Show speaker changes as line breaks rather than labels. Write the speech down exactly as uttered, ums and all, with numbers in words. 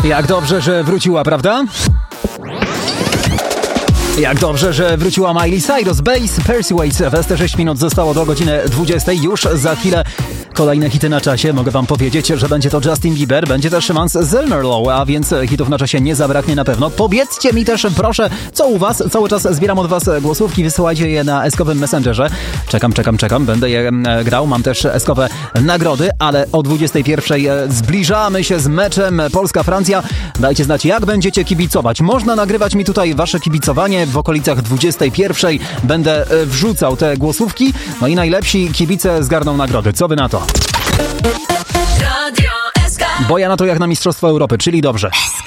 Jak dobrze, że wróciła, prawda? Jak dobrze, że wróciła Miley Cyrus, Bass, Persuade. W sześć minut zostało do godziny dwudziestej. Już za chwilę kolejne hity na czasie. Mogę wam powiedzieć, że będzie to Justin Bieber, będzie też Mans Zelmerlow, a więc hitów na czasie nie zabraknie na pewno. Powiedzcie mi też, proszę, co u was? Cały czas zbieram od was głosówki, wysyłajcie je na eskowym Messengerze. Czekam, czekam, czekam, będę je grał. Mam też eskowe nagrody, ale o dwudziestej pierwszej zbliżamy się z meczem Polska-Francja. Dajcie znać, jak będziecie kibicować. Można nagrywać mi tutaj wasze kibicowanie. W okolicach dwudziestej pierwszej będę wrzucał te głosówki. No i najlepsi kibice zgarną nagrody. Co wy na to? Bo ja na to jak na Mistrzostwo Europy, czyli dobrze.